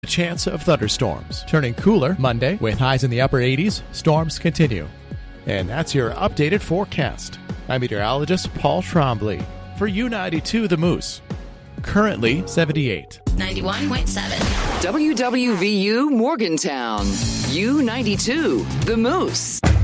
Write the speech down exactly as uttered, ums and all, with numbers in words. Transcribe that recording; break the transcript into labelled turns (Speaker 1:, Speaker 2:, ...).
Speaker 1: A chance of thunderstorms. Turning cooler Monday with highs in the upper eighties. Storms continue. And that's your updated forecast. I'm meteorologist Paul Trombley for U ninety-two The Moose. Currently seventy-eight.
Speaker 2: ninety-one point seven.
Speaker 3: W W V U Morgantown. U ninety-two The Moose.